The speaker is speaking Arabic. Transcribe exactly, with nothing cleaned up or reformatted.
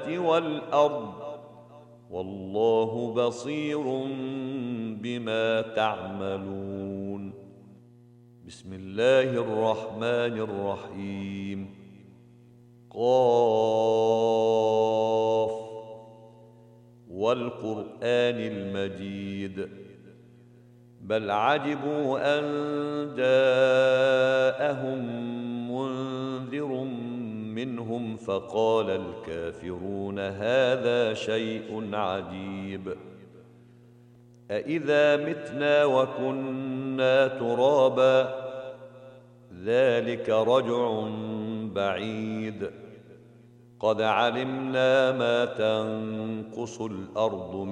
والأرض والله بصير بما تعملون. بسم الله الرحمن الرحيم. قاف والقرآن المجيد بل عجبوا أن جاءهم منذر منهم فقال الكافرون هذا شيء عجيب أإذا متنا وكنا ترابا ذلك رجع بعيد قد علمنا ما تنقص الأرض